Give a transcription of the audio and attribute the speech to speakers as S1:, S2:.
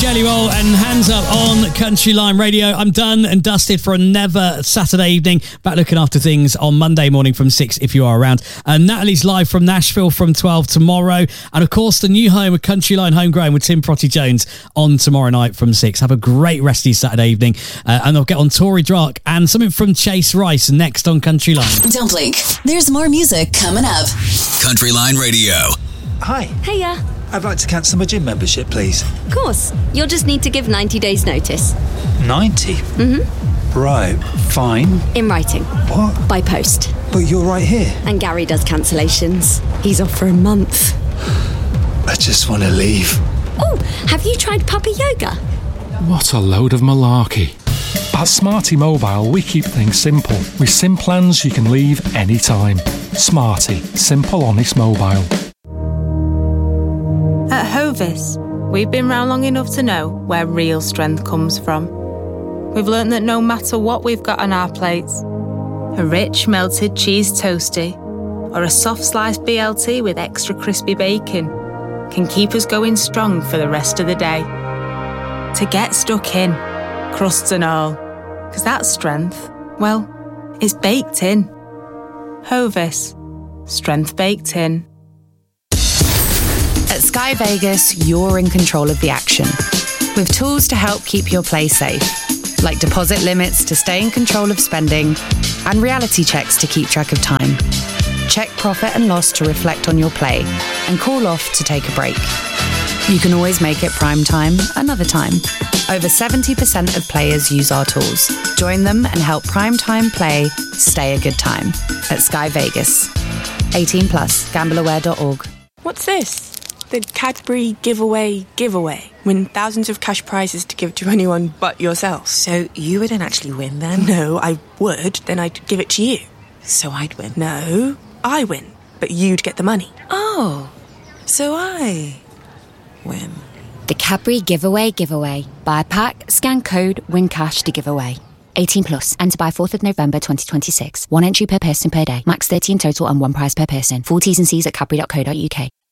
S1: Jelly Roll and Hands Up on Country Line Radio. I'm done and dusted for another Saturday evening. Back looking after things on Monday morning from 6 if you are around. Natalie's live from Nashville from 12 tomorrow. And of course, the new home of Country Line Homegrown with Tim Protty Jones on tomorrow night from 6. Have a great rest of your Saturday evening. And I'll get on Tory Drake and something from Chase Rice next on Country Line.
S2: Don't blink. There's more music coming up.
S3: Country Line Radio.
S4: Hi.
S5: Hiya.
S4: I'd like to cancel my gym membership, please.
S5: Of course. You'll just need to give 90 days notice.
S4: 90?
S5: Mm-hmm.
S4: Right, fine.
S5: In writing.
S4: What?
S5: By post.
S4: But you're right here.
S5: And Gary does cancellations. He's off for a month.
S4: I just want to leave.
S5: Oh, have you tried puppy yoga?
S6: What a load of malarkey. At Smarty Mobile, we keep things simple. With SIM plans you can leave anytime. Smarty. Simple, honest mobile.
S7: At Hovis, we've been round long enough to know where real strength comes from. We've learnt that no matter what we've got on our plates, a rich melted cheese toastie or a soft sliced BLT with extra crispy bacon can keep us going strong for the rest of the day. To get stuck in, crusts and all, because that strength, well, it's baked in. Hovis, strength baked in.
S8: At Sky Vegas, you're in control of the action. With tools to help keep your play safe, like deposit limits to stay in control of spending and reality checks to keep track of time. Check profit and loss to reflect on your play and call off to take a break. You can always make it prime time another time. Over 70% of players use our tools. Join them and help prime time play stay a good time at Sky Vegas. 18 plus, gambleaware.org.
S9: What's this? The Cadbury giveaway. Win thousands of cash prizes to give to anyone but yourself.
S10: So you wouldn't actually win then?
S9: No, I would. Then I'd give it to you.
S10: So I'd win?
S9: No, I win. But you'd get the money.
S10: Oh, so I win.
S11: The Cadbury giveaway. Buy a pack, scan code, win cash to give away. 18 plus. Enter by 4th of November 2026. One entry per person per day. Max 30 in total and one prize per person. Full T's and C's at cadbury.co.uk.